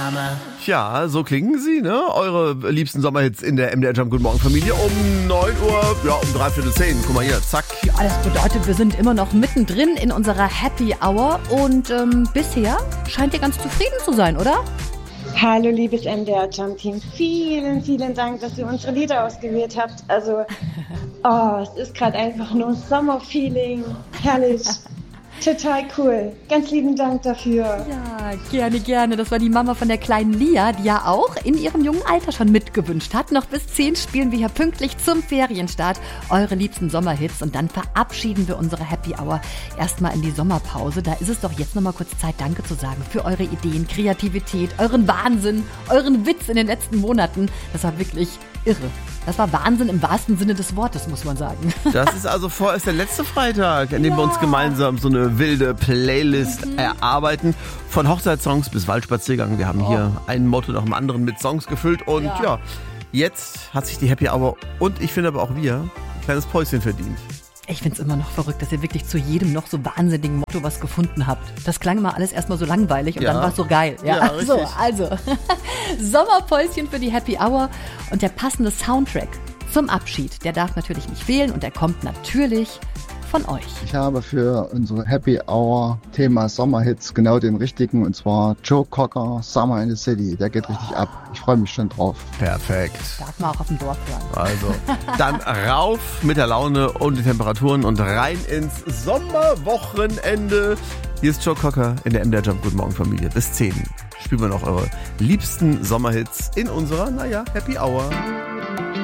Mama. Ja, so klingen sie, ne? Eure liebsten Sommerhits in der MDR Jump Guten Morgen Familie um 9 Uhr, ja, um 9:45. Guck mal hier, zack. Ja, das bedeutet, wir sind immer noch mittendrin in unserer Happy Hour und bisher scheint ihr ganz zufrieden zu sein, oder? Hallo liebes MDR Jump Team, vielen, vielen Dank, dass ihr unsere Lieder ausgewählt habt. Also, es ist gerade einfach nur Sommerfeeling, herrlich. Total cool. Ganz lieben Dank dafür. Ja, gerne, gerne. Das war die Mama von der kleinen Lia, die ja auch in ihrem jungen Alter schon mitgewünscht hat. Noch bis 10 spielen wir hier pünktlich zum Ferienstart eure liebsten Sommerhits und dann verabschieden wir unsere Happy Hour erstmal in die Sommerpause. Da ist es doch jetzt nochmal kurz Zeit, Danke zu sagen für eure Ideen, Kreativität, euren Wahnsinn, euren Witz in den letzten Monaten. Das war wirklich irre. Das war Wahnsinn im wahrsten Sinne des Wortes, muss man sagen. Das ist also vorerst der letzte Freitag, an dem wir uns gemeinsam so eine wilde Playlist erarbeiten. Von Hochzeitssongs bis Waldspaziergang. Wir haben hier ein Motto nach dem anderen mit Songs gefüllt. Und ja, jetzt hat sich die Happy Hour und ich finde aber auch wir ein kleines Päuschen verdient. Ich find's immer noch verrückt, dass ihr wirklich zu jedem noch so wahnsinnigen Motto was gefunden habt. Das klang immer alles erstmal so langweilig und dann war's so geil. Ja, richtig. Also Sommerpäuschen für die Happy Hour und der passende Soundtrack zum Abschied, der darf natürlich nicht fehlen und der kommt natürlich von euch. Ich habe für unsere Happy Hour Thema Sommerhits genau den richtigen, und zwar Joe Cocker, Summer in the City. Der geht richtig ab. Ich freue mich schon drauf. Perfekt. Darf man auch auf dem Dorf hören. Also, dann rauf mit der Laune und den Temperaturen und rein ins Sommerwochenende. Hier ist Joe Cocker in der MDR Jump Guten Morgen Familie. Bis 10 spielen wir noch eure liebsten Sommerhits in unserer, Happy Hour.